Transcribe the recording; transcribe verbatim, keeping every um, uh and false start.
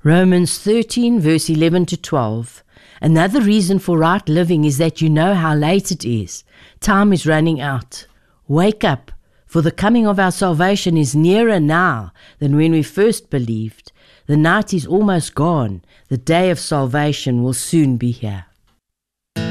Romans thirteen, verse eleven to twelve. Another reason for right living is that you know how late it is. Time is running out. Wake up, for the coming of our salvation is nearer now than when we first believed. The night is almost gone. The day of salvation will soon be here.